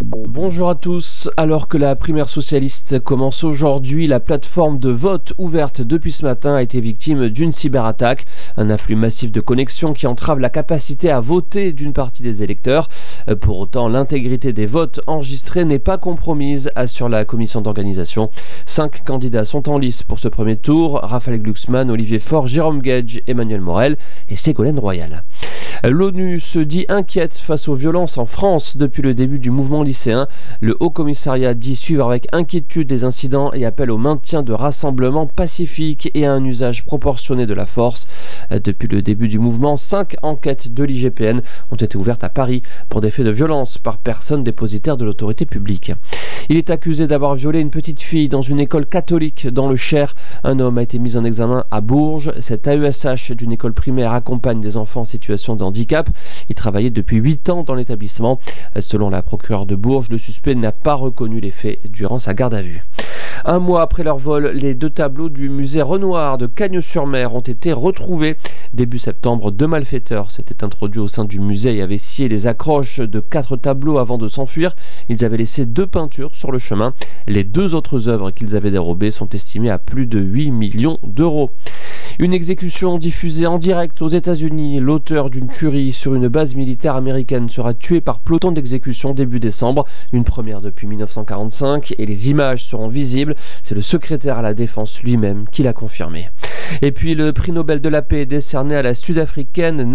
Bonjour à tous. Alors que la primaire socialiste commence aujourd'hui, la plateforme de vote ouverte depuis ce matin a été victime d'une cyberattaque. Un afflux massif de connexions qui entrave la capacité à voter d'une partie des électeurs. Pour autant, l'intégrité des votes enregistrés n'est pas compromise, assure la commission d'organisation. 5 candidats sont en lice pour ce premier tour. Raphaël Glucksmann, Olivier Faure, Jérôme Guedj, Emmanuel Morel et Ségolène Royal. L'ONU se dit inquiète face aux violences en France depuis le début du mouvement lycéen. Le Haut-Commissariat dit suivre avec inquiétude les incidents et appelle au maintien de rassemblements pacifiques et à un usage proportionné de la force. Depuis le début du mouvement, 5 enquêtes de l'IGPN ont été ouvertes à Paris pour des faits de violence par personne dépositaire de l'autorité publique. Il est accusé d'avoir violé une petite fille dans une école catholique dans le Cher. Un homme a été mis en examen à Bourges. Cet AESH d'une école primaire accompagne des enfants en situation de handicap. Il travaillait depuis 8 ans dans l'établissement. Selon la procureure de Bourges, le suspect n'a pas reconnu les faits durant sa garde à vue. Un mois après leur vol, les 2 tableaux du musée Renoir de Cagnes-sur-Mer ont été retrouvés. Début septembre, 2 malfaiteurs s'étaient introduits au sein du musée et avaient scié les accroches de 4 tableaux avant de s'enfuir. Ils avaient laissé 2 peintures sur le chemin. Les 2 autres œuvres qu'ils avaient dérobées sont estimées à plus de 8 millions d'euros. Une exécution diffusée en direct aux États-Unis. L'auteur d'une tuerie sur une base militaire américaine sera tué par peloton d'exécution début décembre. Une première depuis 1945 et les images seront visibles. C'est le secrétaire à la Défense lui-même qui l'a confirmé. Et puis le prix Nobel de la paix est décerné à la Sud-Africaine